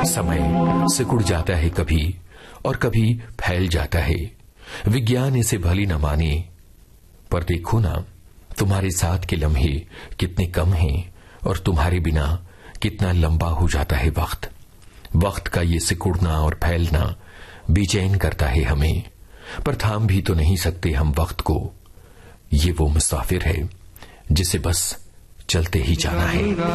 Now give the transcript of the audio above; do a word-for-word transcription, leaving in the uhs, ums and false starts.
समय सिकुड़ जाता है कभी और कभी फैल जाता है। विज्ञान इसे भली न माने, पर देखो ना तुम्हारे साथ के लम्हे कितने कम हैं और तुम्हारे बिना कितना लंबा हो जाता है वक्त। वक्त का ये सिकुड़ना और फैलना बेचैन करता है हमें, पर थाम भी तो नहीं सकते हम वक्त को। ये वो मुसाफिर है जिसे बस चलते ही जाना है।